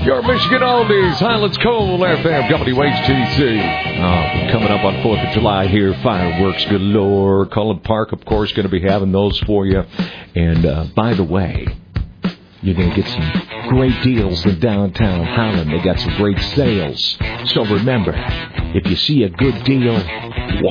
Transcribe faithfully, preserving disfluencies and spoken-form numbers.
Your Michigan Oldies, Highlands Coal F M, W H T C. Oh, coming up on fourth of July here, fireworks galore. Cullen Park, of course, going to be having those for you. And uh, by the way, you're going to get some great deals in downtown Highland. They got some great sales. So remember, if you see a good deal,